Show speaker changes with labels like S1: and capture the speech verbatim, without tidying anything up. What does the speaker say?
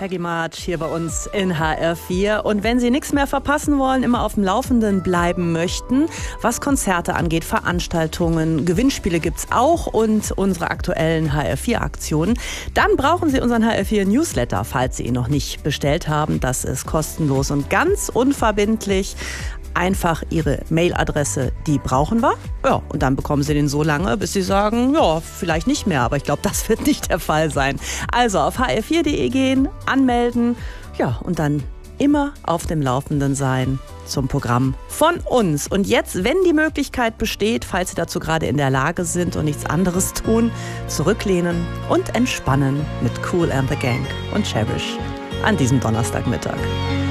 S1: Peggy March hier bei uns in H R vier. Und wenn Sie nichts mehr verpassen wollen, immer auf dem Laufenden bleiben möchten, was Konzerte angeht, Veranstaltungen, Gewinnspiele gibt's auch und unsere aktuellen H R vier Aktionen, dann brauchen Sie unseren H R vier Newsletter, falls Sie ihn noch nicht bestellt haben. Das ist kostenlos und ganz unverbindlich. Einfach Ihre Mailadresse, die brauchen wir. Ja, und dann bekommen Sie den so lange, bis Sie sagen, ja, vielleicht nicht mehr. Aber ich glaube, das wird nicht der Fall sein. Also auf h r vier punkt de gehen, anmelden, ja, und dann immer auf dem Laufenden sein zum Programm von uns. Und jetzt, wenn die Möglichkeit besteht, falls Sie dazu gerade in der Lage sind und nichts anderes tun, zurücklehnen und entspannen mit Kool and the Gang und Cherish an diesem Donnerstagmittag.